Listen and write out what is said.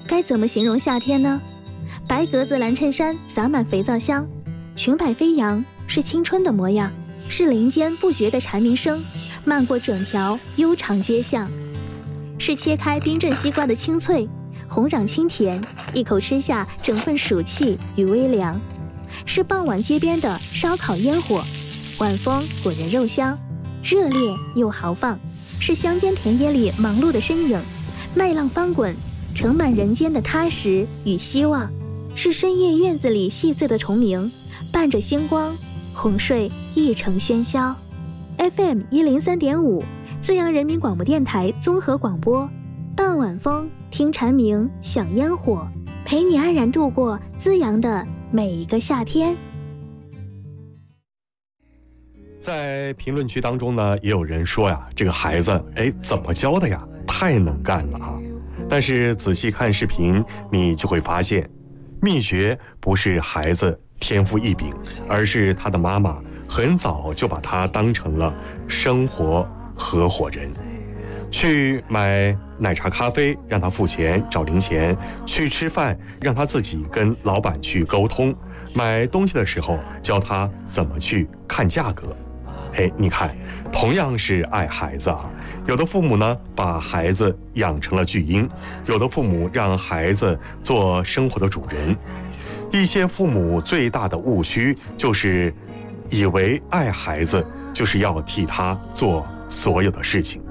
该怎么形容夏天呢？白格子蓝衬衫洒满肥皂香，裙摆飞扬，是青春的模样，是林间不绝的蝉鸣声，漫过整条悠长街巷，是切开冰镇西瓜的清脆，红壤清甜，一口吃下整份暑气与微凉，是傍晚街边的烧烤烟火，晚风裹人肉香，热烈又豪放，是乡间田野里忙碌的身影，麦浪翻滚，盛满人间的踏实与希望，是深夜院子里细碎的虫鸣，伴着星光，哄睡一城喧嚣。FM 103.5，资阳人民广播电台综合广播，傍晚风，听蝉鸣，享烟火，陪你安然度过资阳的每一个夏天。 在评论区当中呢，也有人说呀，这个孩子怎么教的呀，太能干了啊。但是仔细看视频，你就会发现，秘诀不是孩子天赋异禀，而是他的妈妈很早就把他当成了生活合伙人。去买奶茶咖啡让他付钱找零钱，去吃饭让他自己跟老板去沟通，买东西的时候教他怎么去看价格。你看，同样是爱孩子啊，有的父母呢把孩子养成了巨婴，有的父母让孩子做生活的主人。一些父母最大的误区就是以为爱孩子就是要替他做所有的事情。